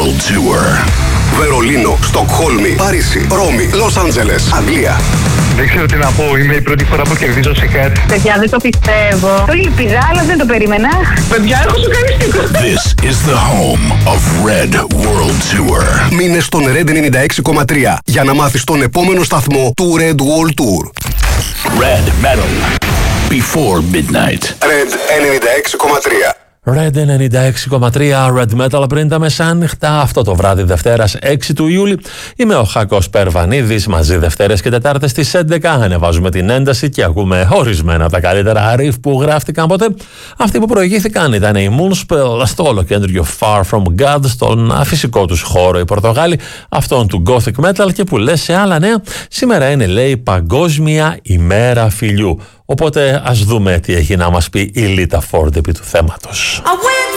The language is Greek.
World Tour. Βερολίνο, Στοκχόλμη, Παρίσι, Ρώμη, Λος Άντζελες, Αγγλία. Δεν ξέρω τι να πω, είναι η πρώτη φορά που κερδίζω σε κάτι. Παιδιά, δεν το πιστεύω. Το λυπηδά, αλλά δεν το περίμενα. Παιδιά, έχω σοκαριστεί. This is the home of Red World Tour. Μείνε στον Red 96,3 για να μάθεις τον επόμενο σταθμό του Red World Tour. Red Metal. Before Midnight. Red 96,3. Red 96,3 Red Metal πριν τα μεσάνυχτα. Αυτό το βράδυ Δευτέρας 6 του Ιούλη είμαι ο Χάκος Περβανίδης. Μαζί Δευτέρες και Τετάρτες στις 11 ανεβάζουμε την ένταση και ακούμε ορισμένα από τα καλύτερα riff που γράφτηκαν ποτέ. Αυτοί που προηγήθηκαν ήταν οι Moonspell στο ολοκέντριο Far From God, στον φυσικό τους χώρο οι Πορτογάλοι, αυτόν του Gothic Metal, και που λες σε άλλα νέα, σήμερα είναι, λέει, Παγκόσμια ημέρα φιλιού. Οπότε ας δούμε τι έχει να μας πει η Λίτα Φόρντ επί του θέματος.